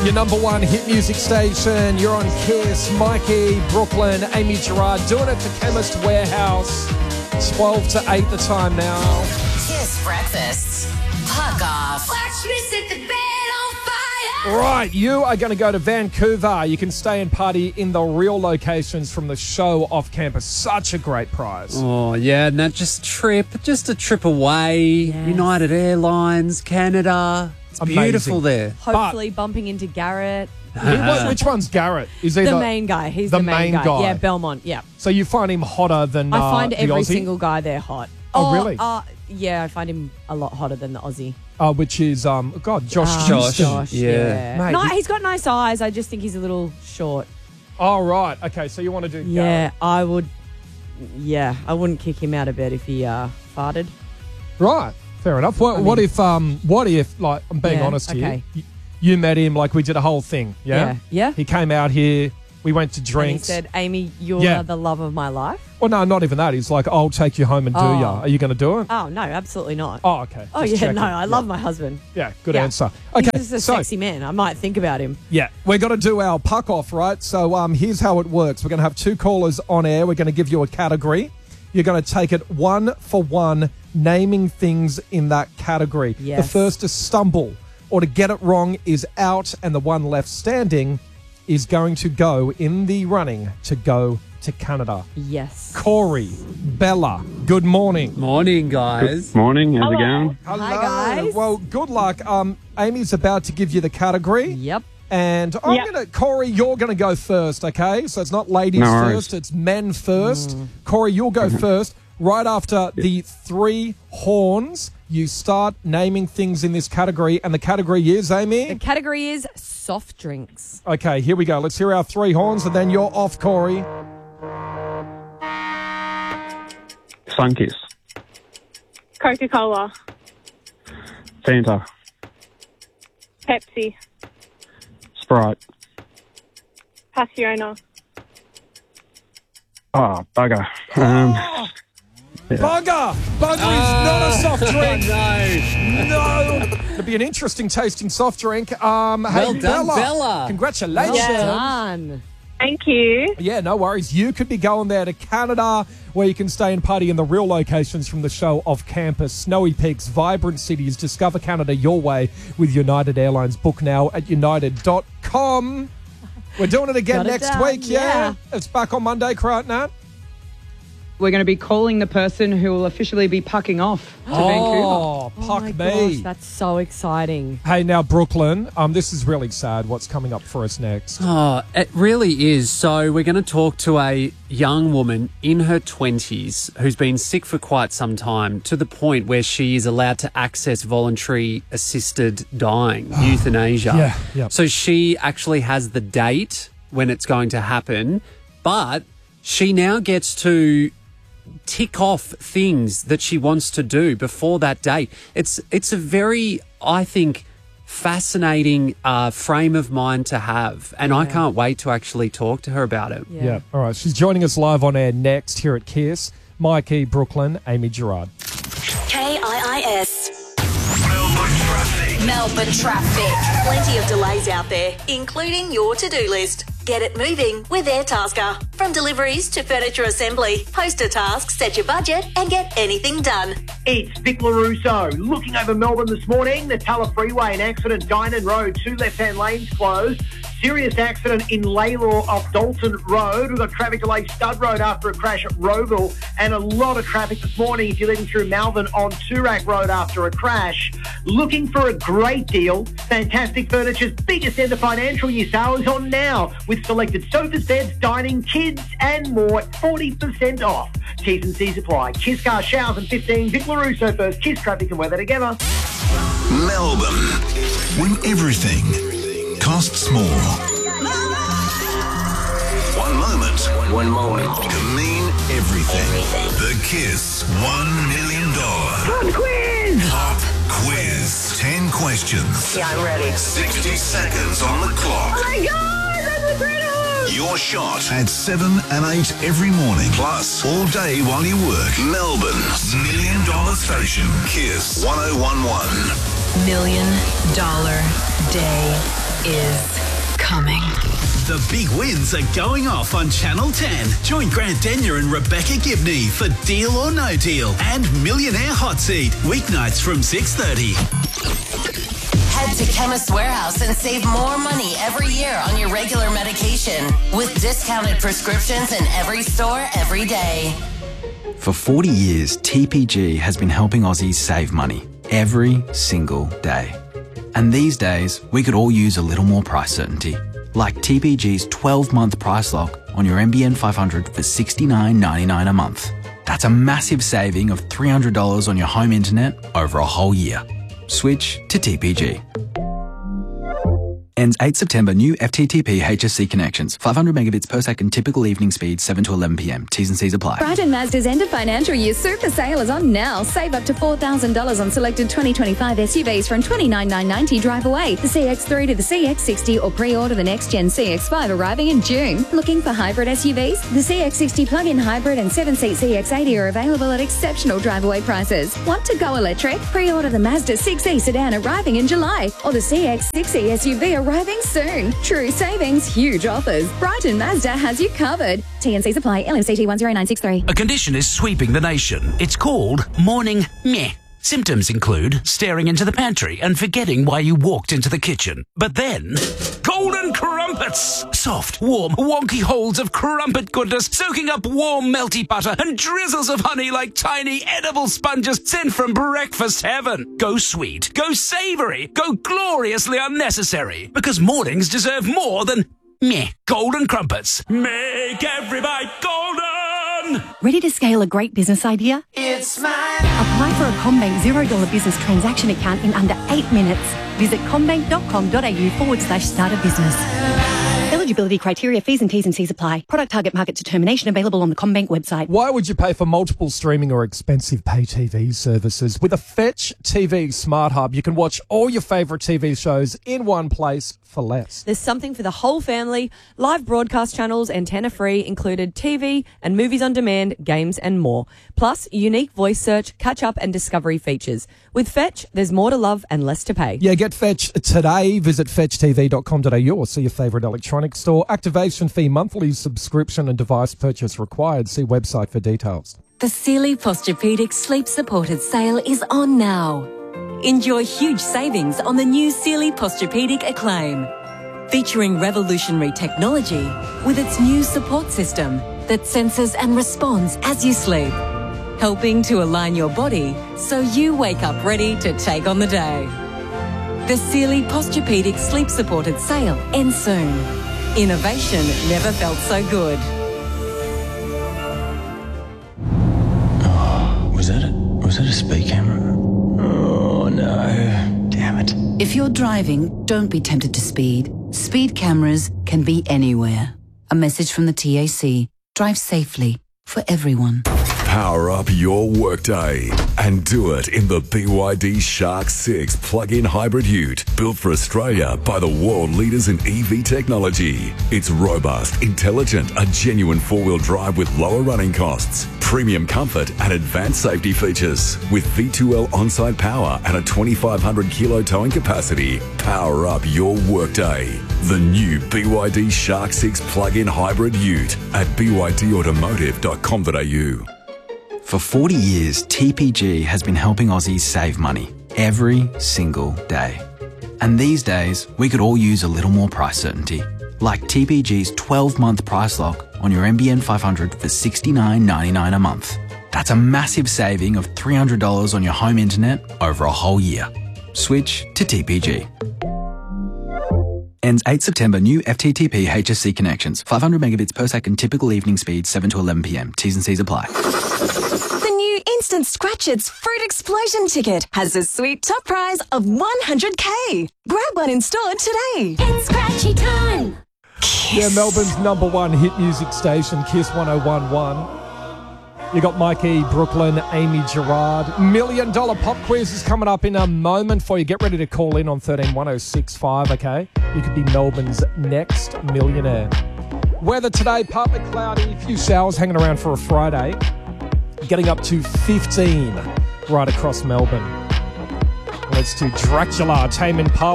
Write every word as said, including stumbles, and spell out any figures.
Your number one hit music station. You're on Kiss. Mikey, Brooklyn, Amy Gerard doing it for Chemist Warehouse. twelve to eight the time now. Kiss Breakfast. Puck off. Watch me set the bed on fire. Right, you are going to go to Vancouver. You can stay and party in the real locations from the show off campus. Such a great prize. Oh, yeah, and that just trip, just a trip away. Yes. United Airlines, Canada. It's Amazing. beautiful there. Hopefully bumping into Garrett. Who- Which one's Garrett? Is he The main guy. He's the, the main, main guy. guy. Yeah, Belmont. Yeah. So you find him hotter than uh, I find the every Aussie? single guy there hot. Oh, really? Uh, yeah, I find him a lot hotter than the Aussie. Uh, which is, um, God, Josh Um, Josh. Houston. Josh, yeah. yeah. Mate, no, he- he's got nice eyes. I just think he's a little short. Oh, right. Okay, so you want to do Yeah, Garrett. I would. Yeah, I wouldn't kick him out of bed if he uh, farted. Right. Fair enough. What, I what mean- if, um, what if, like, I'm being Yeah, honest okay. here. You, you met him, like, we did a whole thing, yeah? Yeah. Yeah. He came out here, we went to And he drinks. said, Amy, you're Yeah. the love of my life. Well, no, not even that. He's like, I'll take you home and do Oh. ya. Are you going to do it? Oh, no, absolutely not. Oh, okay. Oh, Just yeah, checking. no, I Yeah. love my husband. Yeah, good Yeah. answer. Okay, He's just a so, sexy man. I might think about him. yeah, we're going to do our puck off, right? So um, here's how it works. We're going to have two callers on air. We're going to give you a category. You're going to take it one for one, naming things in that category. Yes. The first to stumble or to get it wrong is out, and the one left standing is going to go in the running to go to Canada. Yes. Corey, Bella, good morning. Morning, guys. Morning, how's it going? Hello. Hi, guys. Well, good luck. Um, Amy's about to give you the category. Yep. And I'm Yep. going to, Corey, you're going to go first, okay? So it's not ladies No worries. first, it's men first. Corey, you'll go first. Right after the three horns, you start naming things in this category. And the category is, The Amy? category is soft drinks. Okay, here we go. Let's hear our three horns, and then you're off, Corey. Sunkiss, Coca-Cola, Fanta, Pepsi, Sprite. Pasiona. Oh, bugger. Um, Bugger! Bugger is not a soft drink. no. No. It'll be an interesting tasting soft drink. Um, hey, Well done, Bella. Bella. Congratulations. Well done. Thank you. Yeah, no worries. You could be going there to Canada, where you can stay and party in the real locations from the show off campus. Snowy peaks, vibrant cities. Discover Canada your way with United Airlines. Book now at united dot com. We're doing it again Got it next down, week, yeah? yeah. It's back on Monday, correct, Nat? We're going to be calling the person who will officially be pucking off to Vancouver. Oh, Oh puck my me. gosh, that's so exciting. Hey, now, Brooklyn, um, this is really sad. What's coming up for us next? Oh, it really is. So we're going to talk to a young woman in her twenties who's been sick for quite some time, to the point where she is allowed to access voluntary assisted dying, euthanasia. Yeah, yeah. So she actually has the date when it's going to happen, but she now gets to tick off things that she wants to do before that date. It's it's a very, I think, fascinating uh, frame of mind to have, and I can't wait to actually talk to her about it. Yeah. Yeah, all right. She's joining us live on air next here at Kiss. Mikey, Brooklyn, Amy Gerard. K I I S. Melbourne traffic. Melbourne traffic. Plenty of delays out there, including your to-do list. Get it moving with Airtasker. From deliveries to furniture assembly, post a task, set your budget, and get anything done. It's Vic LaRusso. Looking over Melbourne this morning, the Tulla Freeway, an accident, Dinan Road, two left-hand lanes closed. Serious accident in Laylaw off Dalton Road. We've got traffic delay Stud Road after a crash at Rowville, and a lot of traffic this morning if you're leaving through Malvern on Toorak Road after a crash. Looking for a great deal? Fantastic Furniture's biggest end of financial year sale is on now, with selected sofas, beds, dining, kids, and more at forty percent off. T's and C's apply. Kiss Car Showers and fifteen. Vic LaRusso first. Kiss Traffic and weather together. Melbourne, when everything costs more. One moment, one moment can mean everything. The Kiss One Million Dollar Pop quiz! Pop Quiz. Ten questions. Yeah, I'm ready. Sixty seconds on the clock. Oh my God, that's incredible! Your shot at seven and eight every morning. Plus, all day while you work. Melbourne's Million Dollar Station. Kiss one oh one one. Million dollar day. is coming. The big wins are going off on Channel ten. Join Grant Denyer and Rebecca Gibney for Deal or No Deal and Millionaire Hot Seat, weeknights from six thirty. Head to Chemist Warehouse and save more money every year on your regular medication with discounted prescriptions in every store every day. For forty years, T P G has been helping Aussies save money every single day. And these days, we could all use a little more price certainty. Like T P G's twelve-month price lock on your M B N five hundred for sixty-nine ninety-nine a month. That's a massive saving of three hundred dollars on your home internet over a whole year. Switch to T P G. Ends eighth September. New F T T P H S C connections. five hundred megabits per second typical evening speed, seven to eleven p m. T's and C's apply. Brighton Mazda's end of financial year super sale is on now. Save up to four thousand dollars on selected twenty twenty-five S U Vs from twenty-nine thousand nine hundred ninety drive away. The C X three to the C X sixty or pre-order the next-gen C X five arriving in June. Looking for hybrid S U Vs? The C X sixty plug-in hybrid and seven-seat C X eighty are available at exceptional drive away prices. Want to go electric? Pre-order the Mazda six E sedan arriving in July or the C X six E S U V arriving soon. True savings, huge offers. Brighton Mazda has you covered. T N Cs apply. L M C T one zero nine six three. A condition is sweeping the nation. It's called morning meh. Symptoms include staring into the pantry and forgetting why you walked into the kitchen. But then, golden crumpets! Soft, warm, wonky holes of crumpet goodness soaking up warm, melty butter and drizzles of honey like tiny edible sponges sent from breakfast heaven. Go sweet, go savoury, go gloriously unnecessary. Because mornings deserve more than meh. Golden crumpets. Make every bite golden! Ready to scale a great business idea? It's mine. Apply for a CommBank zero dollar business transaction account in under eight minutes. Visit commbank.com.au forward slash start a business. Eligibility criteria, fees and T's and C's apply. Product target market determination available on the CommBank website. Why would you pay for multiple streaming or expensive pay T V services? With a Fetch T V Smart Hub, you can watch all your favourite T V shows in one place for less. There's something for the whole family. Live broadcast channels, antenna free, included T V and movies on demand, games and more. Plus, unique voice search, catch up and discovery features. With Fetch, there's more to love and less to pay. Yeah, get Fetch today. Visit fetch t v dot com dot a u or see your favourite electronics store. Activation fee, monthly subscription and device purchase required. See website for details. The Sealy Posturepedic Sleep Supported sale is on now. Enjoy huge savings on the new Sealy Posturepedic Acclaim, featuring revolutionary technology with its new support system that senses and responds as you sleep, helping to align your body so you wake up ready to take on the day. The Sealy Posturepedic Sleep Supported sale ends soon. Innovation never felt so good. Oh, was that a, was that a speed camera? Oh no, damn it. If you're driving, don't be tempted to speed. Speed cameras can be anywhere. A message from the T A C. Drive safely for everyone. Power up your workday and do it in the B Y D Shark six plug-in hybrid ute, built for Australia by the world leaders in E V technology. It's robust, intelligent, a genuine four-wheel drive with lower running costs, premium comfort and advanced safety features. With V two L on-site power and a twenty-five hundred kilo towing capacity, power up your workday. The new B Y D Shark six plug-in hybrid ute at b y d automotive dot com dot a u. For forty years, T P G has been helping Aussies save money every single day. And these days, we could all use a little more price certainty. Like T P G's twelve-month price lock on your M B N five hundred for sixty-nine ninety-nine a month. That's a massive saving of three hundred dollars on your home internet over a whole year. Switch to T P G. Ends eighth September. New F T T P H S C connections. five hundred megabits per second typical evening speed, seven to eleven p m. T's and C's apply. The new Instant Scratch It's Fruit Explosion ticket has a sweet top prize of one hundred K. Grab one in store today. It's scratchy time. Yeah, Melbourne's number one hit music station, Kiss one oh one point one. You got Mikey, Brooklyn, Amy Gerard. Million dollar pop quiz is coming up in a moment for you. Get ready to call in on thirteen one oh six five, okay? You could be Melbourne's next millionaire. Weather today, partly cloudy, a few showers hanging around for a Friday. Getting up to fifteen right across Melbourne. Let's do Dracula, Tame Impala.